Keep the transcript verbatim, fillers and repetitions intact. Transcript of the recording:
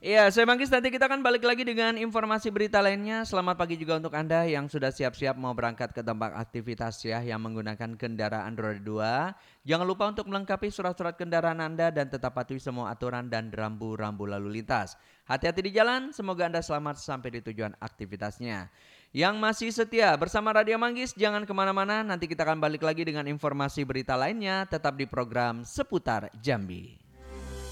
Iya, saya Manggis, nanti kita akan balik lagi dengan informasi berita lainnya. Selamat pagi juga untuk Anda yang sudah siap-siap mau berangkat ke tempat aktivitas ya, yang menggunakan kendaraan roda dua. Jangan lupa untuk melengkapi surat-surat kendaraan Anda dan tetap patuhi semua aturan dan rambu-rambu lalu lintas. Hati-hati di jalan, semoga Anda selamat sampai di tujuan aktivitasnya. Yang masih setia bersama Radio Manggis, jangan kemana-mana, nanti kita akan balik lagi dengan informasi berita lainnya, tetap di program Seputar Jambi.